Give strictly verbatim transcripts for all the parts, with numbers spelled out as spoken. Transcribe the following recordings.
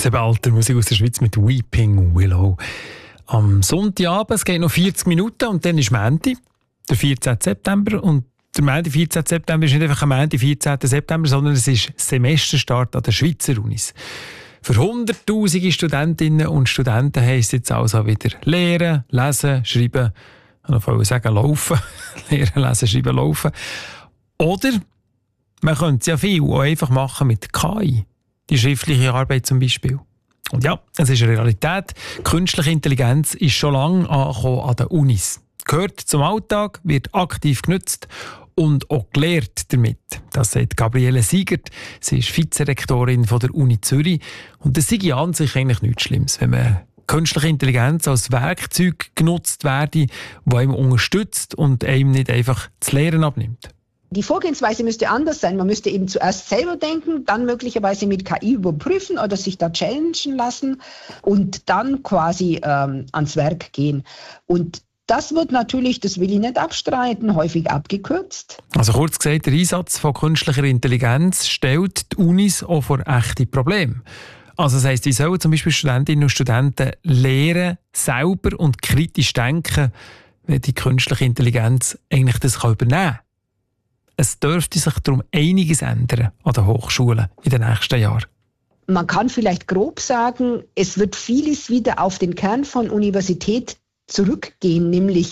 eben alte Musik aus der Schweiz mit Weeping Willow. Am Sonntagabend, es geht noch vierzig Minuten und dann ist Montag, der vierzehnten September. Und der Montag, vierzehnten September ist nicht einfach ein Montag, vierzehnten September, sondern es ist Semesterstart an den Schweizer Unis. Für hunderttausende Studentinnen und Studenten heisst es jetzt also wieder lernen, lesen, schreiben, ich wollte sagen laufen, lernen, lesen, schreiben, laufen. Oder man könnte es ja viel auch einfach machen mit K I, die schriftliche Arbeit zum Beispiel. Und ja, es ist eine Realität. Künstliche Intelligenz ist schon lange angekommen an den Unis. Gehört zum Alltag, wird aktiv genutzt und auch gelehrt damit. Das sagt Gabriele Siegert. Sie ist Vizerektorin von der Uni Zürich. Und das sei an sich eigentlich nichts Schlimmes, wenn man künstliche Intelligenz als Werkzeug genutzt werde, das einem unterstützt und einem nicht einfach das Lehren abnimmt. Die Vorgehensweise müsste anders sein. Man müsste eben zuerst selber denken, dann möglicherweise mit K I überprüfen oder sich da challengen lassen und dann quasi ähm, ans Werk gehen. Und das wird natürlich, das will ich nicht abstreiten, häufig abgekürzt. Also kurz gesagt, der Einsatz von künstlicher Intelligenz stellt die Unis auch vor echte Probleme. Also das heisst, wie sollen zum Beispiel Studentinnen und Studenten lernen, selber und kritisch denken, wenn die künstliche Intelligenz eigentlich das übernehmen kann? Es dürfte sich darum einiges ändern an den Hochschulen in den nächsten Jahren. Man kann vielleicht grob sagen, es wird vieles wieder auf den Kern von Universität zurückgehen, nämlich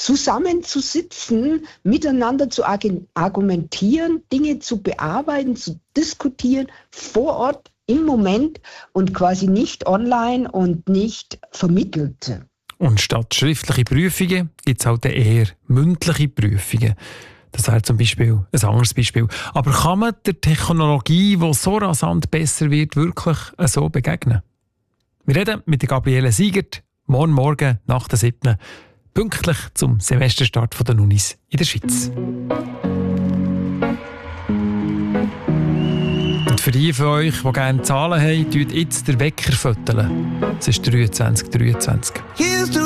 zusammenzusitzen, miteinander zu argumentieren, Dinge zu bearbeiten, zu diskutieren, vor Ort, im Moment und quasi nicht online und nicht vermittelt. Und statt schriftliche Prüfungen gibt es halt eher mündliche Prüfungen. Das wäre zum Beispiel ein anderes Beispiel. Aber kann man der Technologie, die so rasant besser wird, wirklich so begegnen? Wir reden mit der Gabriele Siegert morgen Morgen nach der siebten pünktlich zum Semesterstart der Unis in der Schweiz. Und für die von euch, die gerne Zahlen haben, tut jetzt der Wecker föteln. Es ist dreiundzwanzig Uhr dreiundzwanzig.